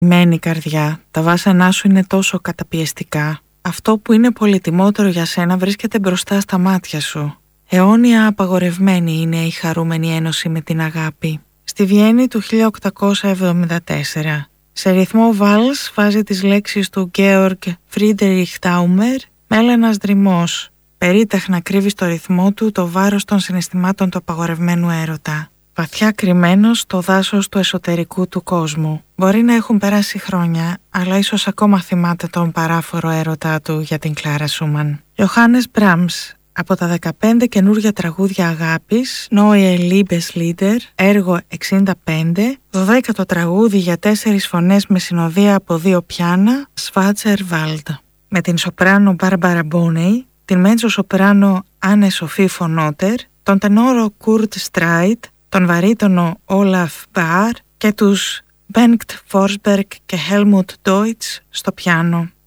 Μένει καρδιά, τα βάσανά σου είναι τόσο καταπιεστικά. Αυτό που είναι πολυτιμότερο για σένα βρίσκεται μπροστά στα μάτια σου. Αιώνια απαγορευμένη είναι η χαρούμενη ένωση με την αγάπη. Στη Βιέννη του 1874, σε ρυθμό βάλς βάζει τις λέξεις του Georg Friedrich Taumer «Μέλα ένας δρυμός». Περίτεχνα κρύβει στο ρυθμό του το βάρος των συναισθημάτων του απαγορευμένου έρωτα. Βαθιά κρυμμένος στο δάσος του εσωτερικού του κόσμου. Μπορεί να έχουν περάσει χρόνια, αλλά ίσως ακόμα θυμάται τον παράφορο έρωτά του για την Κλάρα Σούμαν. Johannes Brahms, από τα 15 καινούργια τραγούδια αγάπης, Neue Liebeslieder, έργο 65, 12ο τραγούδι για 4 φωνές με συνοδεία από 2 πιάνα, Schwarzer Wald. Με την σοπράνο Barbara Bonney, την μέτσο σοπράνο Anne Sophie von Otter, τον τενόρο Kurt Streit, τον βαρύτονο Olaf Bahr και τους Bengt Forsberg και Helmut Deutsch στο πιάνο.